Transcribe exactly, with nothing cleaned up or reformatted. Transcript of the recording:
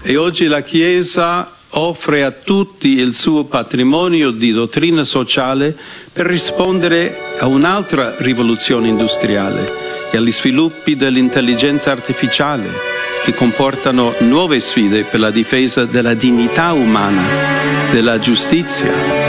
E oggi la Chiesa offre a tutti il suo patrimonio di dottrina sociale per rispondere a un'altra rivoluzione industriale e agli sviluppi dell'intelligenza artificiale, che comportano nuove sfide per la difesa della dignità umana, della giustizia